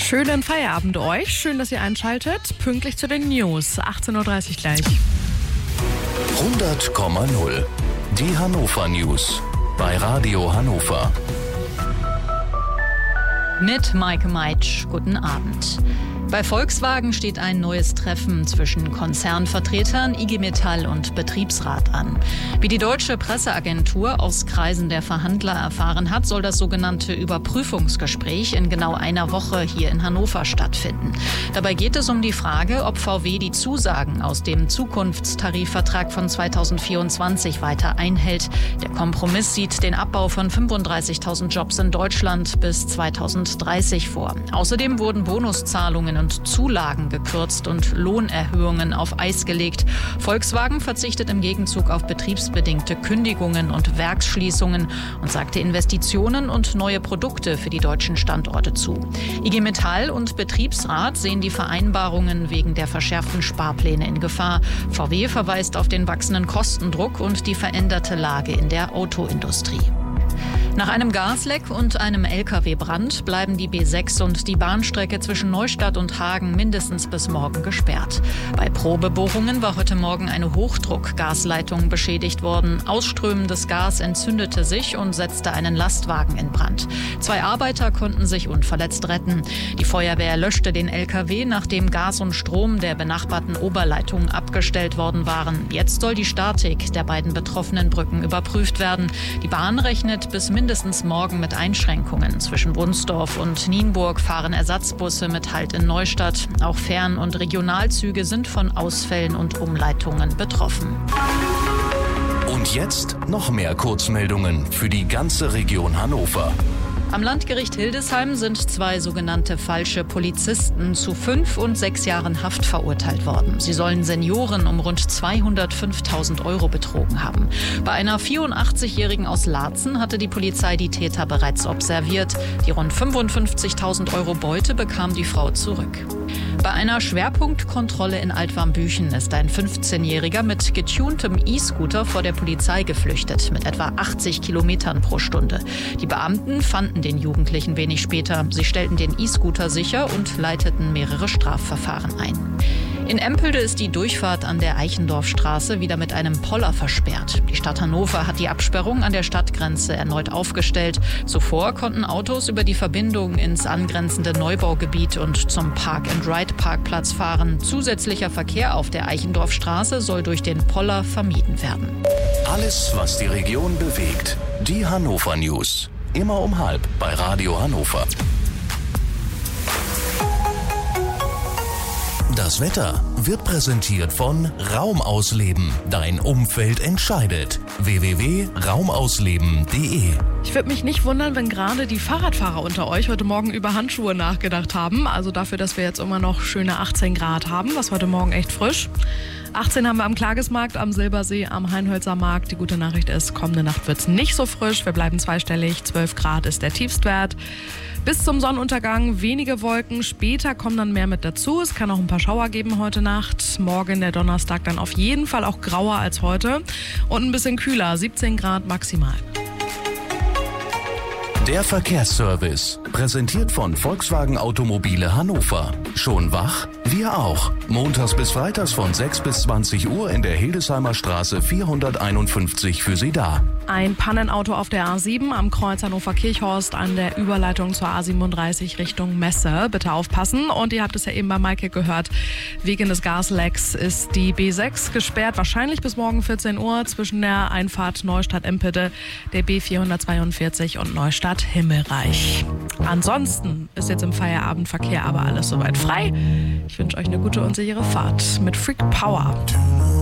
Schönen Feierabend euch. Schön, dass ihr einschaltet. Pünktlich zu den News. 18.30 Uhr gleich. 100,0. Die Hannover News. Bei Radio Hannover. Mit Maike Meitsch. Guten Abend. Bei Volkswagen steht ein neues Treffen zwischen Konzernvertretern, IG Metall und Betriebsrat an. Wie die deutsche Presseagentur aus Kreisen der Verhandler erfahren hat, soll das sogenannte Überprüfungsgespräch in genau einer Woche hier in Hannover stattfinden. Dabei geht es um die Frage, ob VW die Zusagen aus dem Zukunftstarifvertrag von 2024 weiter einhält. Der Kompromiss sieht den Abbau von 35.000 Jobs in Deutschland bis 2030 vor. Außerdem wurden Bonuszahlungen und Zulagen gekürzt und Lohnerhöhungen auf Eis gelegt. Volkswagen verzichtet im Gegenzug auf betriebsbedingte Kündigungen und Werksschließungen und sagte Investitionen und neue Produkte für die deutschen Standorte zu. IG Metall und Betriebsrat sehen die Vereinbarungen wegen der verschärften Sparpläne in Gefahr. VW verweist auf den wachsenden Kostendruck und die veränderte Lage in der Autoindustrie. Nach einem Gasleck und einem Lkw-Brand bleiben die B6 und die Bahnstrecke zwischen Neustadt und Hagen mindestens bis morgen gesperrt. Bei Probebohrungen war heute Morgen eine Hochdruckgasleitung beschädigt worden. Ausströmendes Gas entzündete sich und setzte einen Lastwagen in Brand. 2 Arbeiter konnten sich unverletzt retten. Die Feuerwehr löschte den Lkw, nachdem Gas und Strom der benachbarten Oberleitung abgestellt worden waren. Jetzt soll die Statik der beiden betroffenen Brücken überprüft werden. Die Bahn rechnet bis mindestens morgen mit Einschränkungen. Zwischen Wunsdorf und Nienburg fahren Ersatzbusse mit Halt in Neustadt. Auch Fern- und Regionalzüge sind von Ausfällen und Umleitungen betroffen. Und jetzt noch mehr Kurzmeldungen für die ganze Region Hannover. Am Landgericht Hildesheim sind 2 sogenannte falsche Polizisten zu 5 und 6 Jahren Haft verurteilt worden. Sie sollen Senioren um rund 205.000 € betrogen haben. Bei einer 84-Jährigen aus Laatzen hatte die Polizei die Täter bereits observiert. Die rund 55.000 € Beute bekam die Frau zurück. Bei einer Schwerpunktkontrolle in Altwarmbüchen ist ein 15-Jähriger mit getuntem E-Scooter vor der Polizei geflüchtet, mit etwa 80 Kilometern pro Stunde. Die Beamten fanden den Jugendlichen wenig später. Sie stellten den E-Scooter sicher und leiteten mehrere Strafverfahren ein. In Empelde ist die Durchfahrt an der Eichendorffstraße wieder mit einem Poller versperrt. Die Stadt Hannover hat die Absperrung an der Stadtgrenze erneut aufgestellt. Zuvor konnten Autos über die Verbindung ins angrenzende Neubaugebiet und zum Park-and-Ride-Parkplatz fahren. Zusätzlicher Verkehr auf der Eichendorffstraße soll durch den Poller vermieden werden. Alles, was die Region bewegt. Die Hannover News. Immer um 12:30 bei Radio Hannover. Das Wetter wird präsentiert von Raumausleben. Dein Umfeld entscheidet. www.raumausleben.de. Ich würde mich nicht wundern, wenn gerade die Fahrradfahrer unter euch heute Morgen über Handschuhe nachgedacht haben. Also dafür, dass wir jetzt immer noch schöne 18 Grad haben, was heute Morgen echt frisch. 18 haben wir am Klagesmarkt, am Silbersee, am Heinholzer Markt. Die gute Nachricht ist, kommende Nacht wird es nicht so frisch. Wir bleiben zweistellig. 12 Grad ist der Tiefstwert. Bis zum Sonnenuntergang wenige Wolken. Später kommen dann mehr mit dazu. Es kann auch ein paar Schauer geben heute Nacht. Morgen, der Donnerstag, dann auf jeden Fall auch grauer als heute. Und ein bisschen kühler, 17 Grad maximal. Der Verkehrsservice, präsentiert von Volkswagen Automobile Hannover. Schon wach? Wir auch. Montags bis freitags von 6 bis 20 Uhr in der Hildesheimer Straße 451 für Sie da. Ein Pannenauto auf der A7 am Kreuz Hannover-Kirchhorst an der Überleitung zur A37 Richtung Messe. Bitte aufpassen. Und ihr habt es ja eben bei Maike gehört. Wegen des Gaslecks ist die B6 gesperrt, wahrscheinlich bis morgen 14 Uhr zwischen der Einfahrt Neustadt-Empede, der B442 und Neustadt-Himmelreich. Ansonsten ist jetzt im Feierabendverkehr aber alles soweit frei. Ich wünsche euch eine gute und sichere Fahrt mit Freak Power.